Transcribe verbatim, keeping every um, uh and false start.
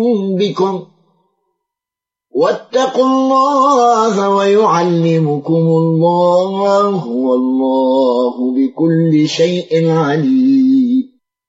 بكم واتقوا الله ويعلمكم الله والله بكل شيء عليم.